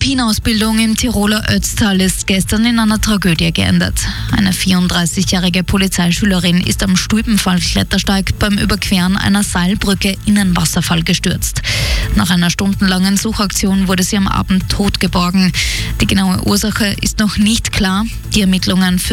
Alpinausbildung im Tiroler Ötztal ist gestern in einer Tragödie geendet. Eine 34-jährige Polizeischülerin ist am Stülpenfall-Klettersteig beim Überqueren einer Seilbrücke in einen Wasserfall gestürzt. Nach einer stundenlangen Suchaktion wurde sie am Abend tot geborgen. Die genaue Ursache ist noch nicht klar. Die Ermittlungen für